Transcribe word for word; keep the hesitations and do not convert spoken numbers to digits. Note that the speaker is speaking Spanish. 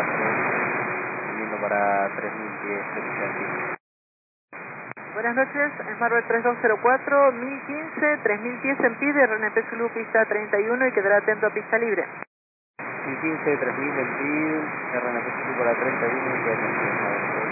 cuatro, subiendo para tres mil pies, tres. Buenas noches, Smart tres dos cero cuatro, mil quince, tres mil pies en pie de R N P Zulu pista treinta y uno y quedará atento a pista libre. mil quince, tres mil en pie, R N P Zulu para treinta y uno y queda atento.